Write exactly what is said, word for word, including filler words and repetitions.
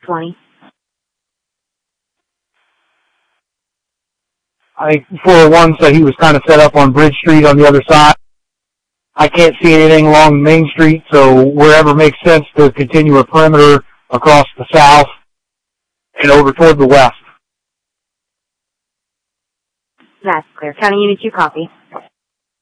twenty. I think four oh one said he was kind of set up on Bridge Street on the other side. I can't see anything along Main Street, so wherever makes sense to continue a perimeter across the south and over toward the west. That's clear. County Unit two, copy.